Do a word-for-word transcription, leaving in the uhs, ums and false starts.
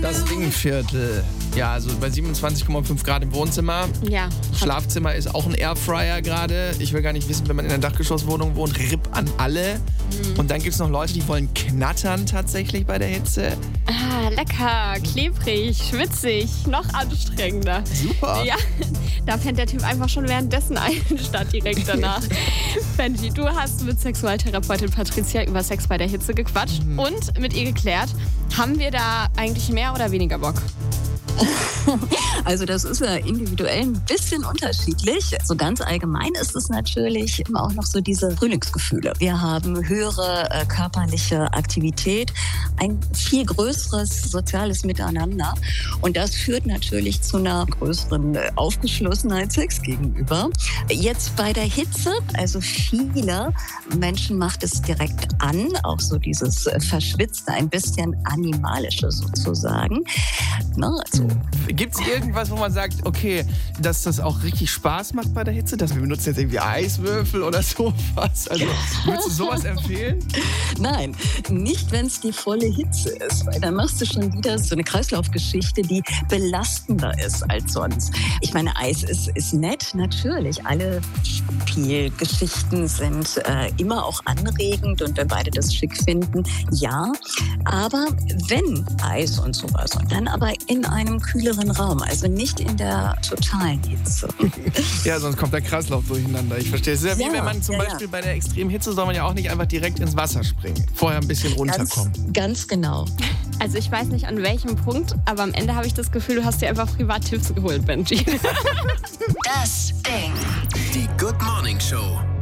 Das Ringviertel. Ja, also bei siebenundzwanzig Komma fünf Grad im Wohnzimmer. Ja. Schlafzimmer ist auch ein Airfryer gerade. Ich will gar nicht wissen, wenn man in einer Dachgeschosswohnung wohnt, R I P an alle. Mhm. Und dann gibt es noch Leute, die wollen knattern tatsächlich bei der Hitze. Ah, lecker, klebrig, schwitzig, noch anstrengender. Super. Ja, da pennt der Typ einfach schon währenddessen ein, statt direkt danach. Benji, du hast mit Sexualtherapeutin Patricia über Sex bei der Hitze gequatscht mhm. und mit ihr geklärt, haben wir da eigentlich mehr oder weniger Bock? Also das ist ja individuell ein bisschen unterschiedlich. So ganz allgemein ist es natürlich immer auch noch so diese Frühlingsgefühle. Wir haben höhere äh, körperliche Aktivität, ein viel größeres soziales Miteinander und das führt natürlich zu einer größeren äh, Aufgeschlossenheit Sex gegenüber. Jetzt bei der Hitze, also viele Menschen macht es direkt an, auch so dieses äh, Verschwitzte, ein bisschen Animalische sozusagen. Ne? Also gibt es irgendwas, wo man sagt, okay, dass das auch richtig Spaß macht bei der Hitze? Dass wir benutzen jetzt irgendwie Eiswürfel oder sowas? Also, würdest du sowas empfehlen? Nein, nicht, wenn es die volle Hitze ist, weil dann machst du schon wieder so eine Kreislaufgeschichte, die belastender ist als sonst. Ich meine, Eis ist, ist nett, natürlich. Alle Spielgeschichten sind äh, immer auch anregend und wenn beide das schick finden, ja. Aber wenn Eis und sowas und dann aber in einem kühleren Raum, also nicht in der totalen Hitze. Ja, sonst kommt der Kreislauf durcheinander. Ich verstehe. Es ist ja wie ja, wenn man zum ja, Beispiel ja. bei der extremen Hitze soll man ja auch nicht einfach direkt ins Wasser springen. Vorher ein bisschen runterkommen. Ganz, ganz genau. Also ich weiß nicht an welchem Punkt, aber am Ende habe ich das Gefühl, du hast dir einfach privat Tipps geholt, Benji. Das Ding. Die Good Morning Show.